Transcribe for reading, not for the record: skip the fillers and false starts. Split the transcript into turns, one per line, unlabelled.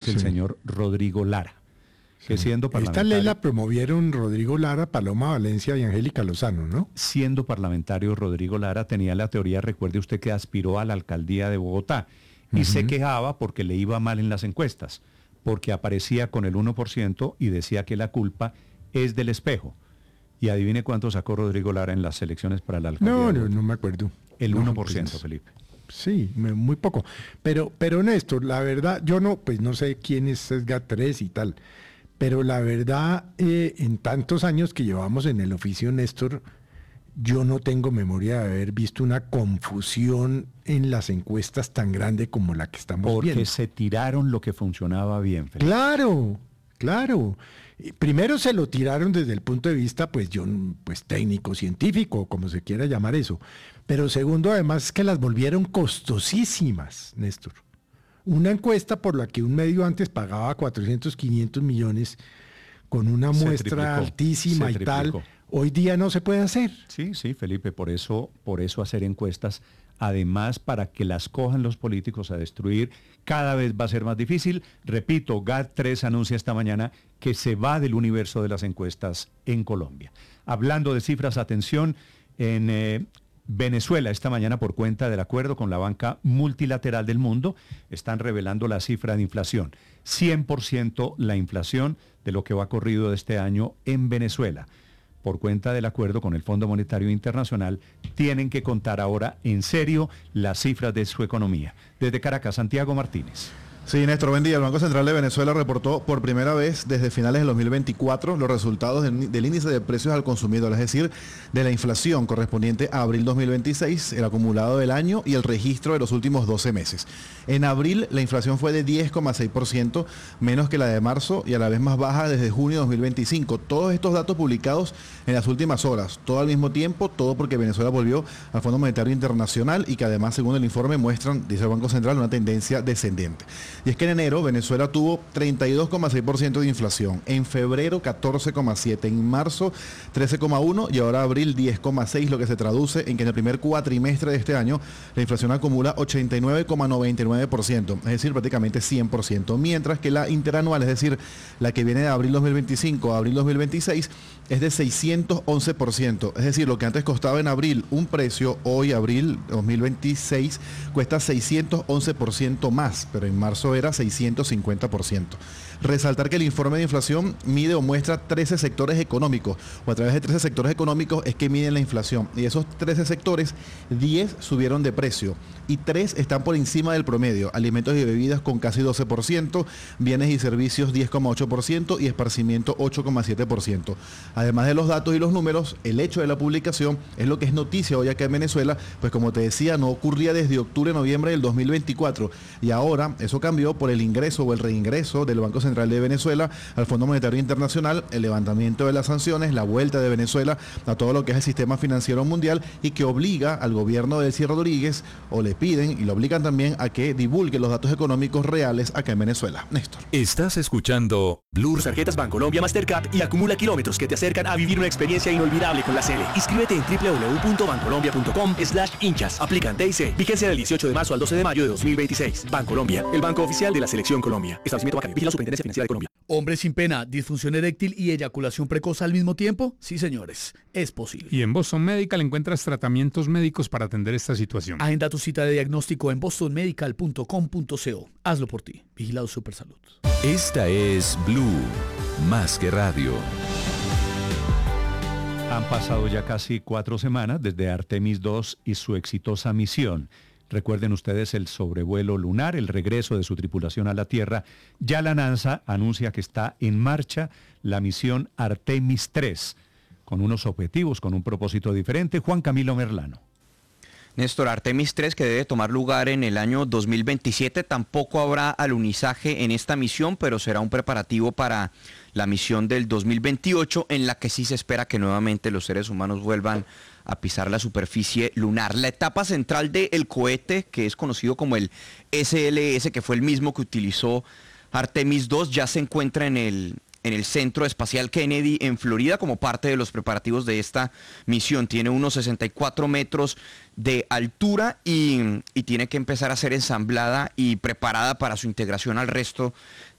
el señor Rodrigo Lara, que siendo
Esta
parlamentario...
ley la promovieron Rodrigo Lara, Paloma Valencia y Angélica Lozano, ¿no?
Siendo parlamentario, Rodrigo Lara tenía la teoría, recuerde usted, que aspiró a la alcaldía de Bogotá y se quejaba porque le iba mal en las encuestas, porque aparecía con el 1% y decía que la culpa es del espejo. Y adivine cuánto sacó Rodrigo Lara en las elecciones para la alcaldía.
No me acuerdo.
El
No,
1%,
pues,
Felipe.
Sí, muy poco. Pero Néstor, la verdad, yo no sé quién es Sesga 3 y tal, pero la verdad, en tantos años que llevamos en el oficio, Néstor, yo no tengo memoria de haber visto una confusión en las encuestas tan grande como la que estamos viendo.
Porque se tiraron lo que funcionaba bien, Felipe.
Claro. Primero se lo tiraron desde el punto de vista, pues técnico, científico, como se quiera llamar eso. Pero segundo, además, es que las volvieron costosísimas, Néstor. Una encuesta por la que un medio antes pagaba 400, 500 millones con una muestra altísima y tal, hoy día no se puede hacer.
Sí, Felipe, por eso hacer encuestas, además para que las cojan los políticos a destruir, cada vez va a ser más difícil. Repito, GAT3 anuncia esta mañana que se va del universo de las encuestas en Colombia. Hablando de cifras, atención, en Venezuela esta mañana, por cuenta del acuerdo con la Banca Multilateral del Mundo, están revelando la cifra de inflación. 100% la inflación de lo que va corrido de este año en Venezuela. Por cuenta del acuerdo con el Fondo Monetario Internacional, tienen que contar ahora en serio las cifras de su economía. Desde Caracas, Santiago Martínez.
Sí, Néstor, buen día. El Banco Central de Venezuela reportó por primera vez desde finales del 2024 los resultados del índice de precios al consumidor, es decir, de la inflación correspondiente a abril 2026, el acumulado del año y el registro de los últimos 12 meses. En abril la inflación fue de 10,6%, menos que la de marzo y a la vez más baja desde junio de 2025. Todos estos datos publicados en las últimas horas, todo al mismo tiempo, todo porque Venezuela volvió al Fondo Monetario Internacional y que además, según el informe, muestran, dice el Banco Central, una tendencia descendente. Y es que en enero Venezuela tuvo 32,6% de inflación, en febrero 14,7%, en marzo 13,1% y ahora abril 10,6%, lo que se traduce en que en el primer cuatrimestre de este año la inflación acumula 89,99%, es decir, prácticamente 100%, mientras que la interanual, es decir, la que viene de abril 2025 a abril 2026, es de 611%, es decir, lo que antes costaba en abril un precio, hoy abril 2026 cuesta 611% más, pero en marzo era 650%. Resaltar que el informe de inflación mide o muestra 13 sectores económicos, o a través de 13 sectores económicos es que miden la inflación, y esos 13 sectores, 10 subieron de precio y 3 están por encima del promedio: alimentos y bebidas con casi 12%, bienes y servicios 10,8% y esparcimiento 8,7%. Además de los datos y los números, el hecho de la publicación es lo que es noticia hoy acá en Venezuela, pues como te decía, no ocurría desde octubre-noviembre del 2024, y ahora eso cambió por el ingreso o el reingreso del Banco Central de Venezuela al Fondo Monetario Internacional, el levantamiento de las sanciones, la vuelta de Venezuela a todo lo que es el sistema financiero mundial, y que obliga al gobierno de Delcy Rodríguez, o le piden y le obligan también a que divulgue los datos económicos reales acá en Venezuela. Néstor.
Estás escuchando Blue.
Tarjetas Bancolombia Mastercard y acumula kilómetros que te acercan a vivir una experiencia inolvidable con la Cele. Inscríbete en www.bancolombia.com/hinchas. Aplican TIC. Vigencia del 18 de marzo al 12 de mayo de 2026. Bancolombia, el banco oficial de la Selección Colombia. Establecimiento bancario. Vigila Superintendencia Financiera de Colombia.
¿Hombre sin pena, disfunción eréctil y eyaculación precoz al mismo tiempo? Sí, señores, es posible.
Y en Boston Medical encuentras tratamientos médicos para atender esta situación.
Agenda tu cita de diagnóstico en bostonmedical.com.co. Hazlo por ti. Vigilado Supersalud.
Esta es Blue, más que radio.
Han pasado ya casi 4 semanas desde Artemis II y su exitosa misión. Recuerden ustedes el sobrevuelo lunar, el regreso de su tripulación a la Tierra. Ya la NASA anuncia que está en marcha la misión Artemis III, con unos objetivos, con un propósito diferente. Juan Camilo Merlano.
Néstor, Artemis 3, que debe tomar lugar en el año 2027, tampoco habrá alunizaje en esta misión, pero será un preparativo para la misión del 2028, en la que sí se espera que nuevamente los seres humanos vuelvan a pisar la superficie lunar. La etapa central del cohete, que es conocido como el SLS, que fue el mismo que utilizó Artemis 2, ya se encuentra en el Centro Espacial Kennedy en Florida como parte de los preparativos de esta misión. Tiene unos 64 metros de altura y tiene que empezar a ser ensamblada y preparada para su integración al resto